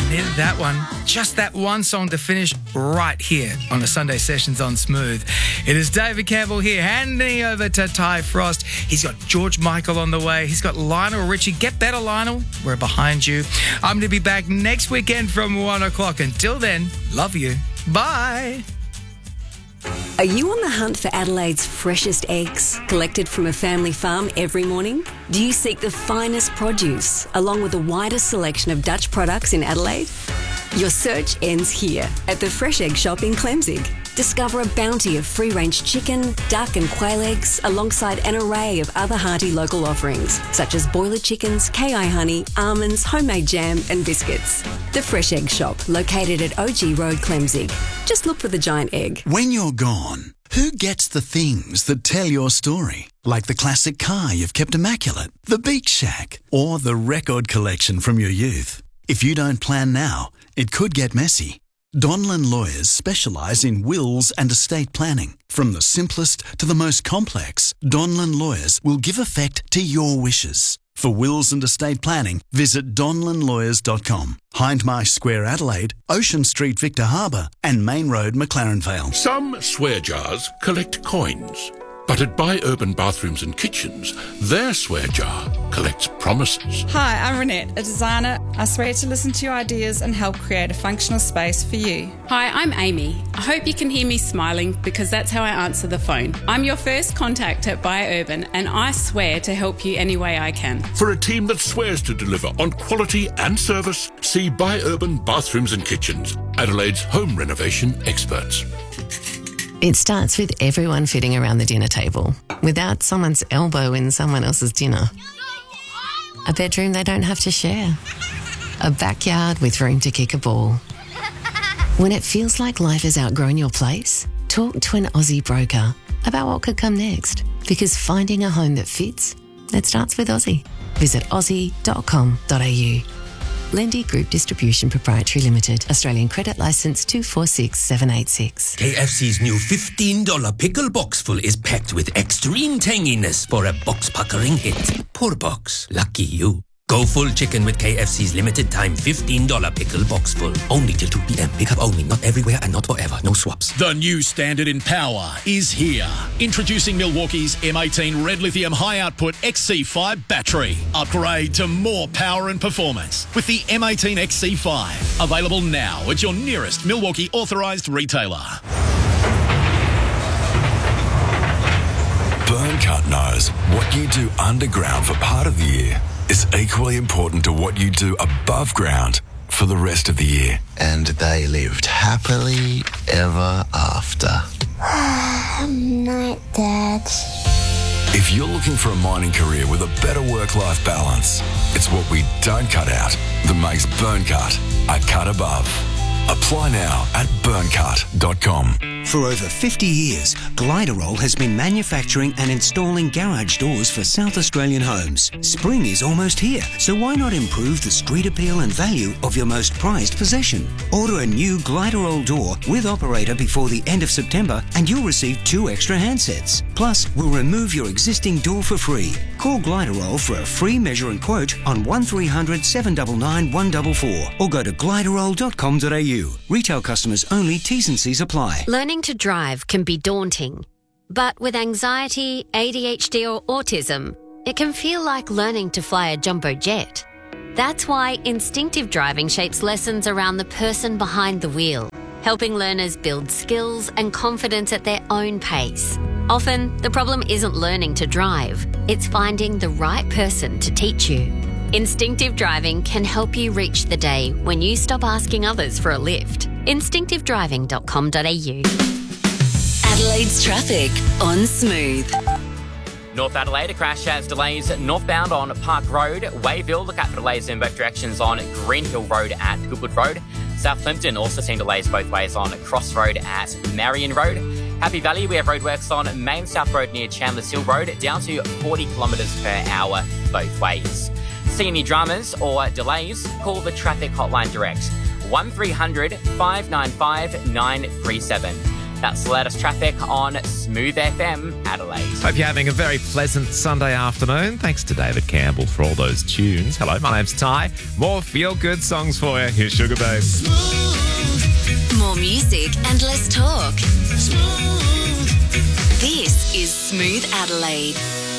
Needed that one. Just that one song to finish right here on the Sunday Sessions on Smooth. It is David Campbell here, handing over to Ty Frost. He's got George Michael on the way. He's got Lionel Richie. Get better, Lionel. We're behind you. I'm going to be back next weekend from 1 o'clock. Until then, love you. Bye. Are you on the hunt for Adelaide's freshest eggs, collected from a family farm every morning? Do you seek the finest produce, along with the widest selection of Dutch products in Adelaide? Your search ends here, at the Fresh Egg Shop in Clemzig. Discover a bounty of free-range chicken, duck and quail eggs, alongside an array of other hearty local offerings, such as boiler chickens, KI honey, almonds, homemade jam and biscuits. The Fresh Egg Shop, located at OG Road, Clemzig. Just look for the giant egg. When you're gone, who gets the things that tell your story? Like the classic car you've kept immaculate, the beach shack, or the record collection from your youth. If you don't plan now, it could get messy. Donlan Lawyers specialise in wills and estate planning. From the simplest to the most complex, Donlan Lawyers will give effect to your wishes. For wills and estate planning, visit donlanlawyers.com. Hindmarsh Square, Adelaide, Ocean Street, Victor Harbour, and Main Road, McLaren Vale. Some swear jars collect coins, but at Buy Urban Bathrooms and Kitchens, their swear jar collects promises. Hi, I'm Renette, a designer. I swear to listen to your ideas and help create a functional space for you. Hi, I'm Amy. I hope you can hear me smiling because that's how I answer the phone. I'm your first contact at Buy Urban and I swear to help you any way I can. For a team that swears to deliver on quality and service, see Buy Urban Bathrooms and Kitchens, Adelaide's home renovation experts. It starts with everyone fitting around the dinner table without someone's elbow in someone else's dinner. A bedroom they don't have to share. A backyard with room to kick a ball. When it feels like life has outgrown your place, talk to an Aussie broker about what could come next. Because finding a home that fits, it starts with Aussie. Visit aussie.com.au. Lendy Group Distribution Proprietary Limited. Australian Credit Licence 246786. KFC's new $15 pickle box full is packed with extreme tanginess for a box-puckering hit. Poor box. Lucky you. Go full chicken with KFC's limited time $15 pickle box full. Only till 2 p.m. Pick up only. Not everywhere and not forever. No swaps. The new standard in power is here. Introducing Milwaukee's M18 Red Lithium High Output XC5 battery. Upgrade to more power and performance with the M18 XC5. Available now at your nearest Milwaukee authorised retailer. Burncut knows what you do underground for part of the year is equally important to what you do above ground for the rest of the year. And they lived happily ever after. Night, Dad. If you're looking for a mining career with a better work-life balance, it's what we don't cut out that makes Burncut a cut above. Apply now at burncut.com. For over 50 years, Gliderol has been manufacturing and installing garage doors for South Australian homes. Spring is almost here, so why not improve the street appeal and value of your most prized possession? Order a new Gliderol door with operator before the end of September and you'll receive 2 extra handsets. Plus, we'll remove your existing door for free. Call Gliderol for a free measure and quote on 1300 799 144 or go to gliderol.com.au. Retail customers only. T's and C's apply. Learning to drive can be daunting, but with anxiety, ADHD or autism, it can feel like learning to fly a jumbo jet. That's why instinctive driving shapes lessons around the person behind the wheel, helping learners build skills and confidence at their own pace. Often, the problem isn't learning to drive, it's finding the right person to teach you. Instinctive driving can help you reach the day when you stop asking others for a lift. Instinctivedriving.com.au. Adelaide's traffic on Smooth. North Adelaide, a crash has delays northbound on Park Road. Wayville, look out for delays in both directions on Greenhill Road at Goodwood Road. South Plimpton also seeing delays both ways on Cross Road at Marion Road. Happy Valley, we have roadworks on Main South Road near Chandler's Hill Road, down to 40 kilometres per hour both ways. See any dramas or delays? Call the traffic hotline direct, 1300 595 937. That's the latest traffic on Smooth FM Adelaide. Hope you're having a very pleasant Sunday afternoon. Thanks to David Campbell for all those tunes. Hello, my name's Ty. More feel-good songs for you. Here's Sugar Babe. More music and less talk. This is Smooth Adelaide.